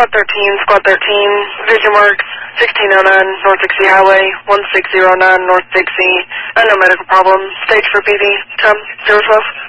Squad 13, Squad 13, Vision Works, 1609 North Dixie Highway, 1609 North Dixie, and no medical problem. Stage for PD, 10, 012.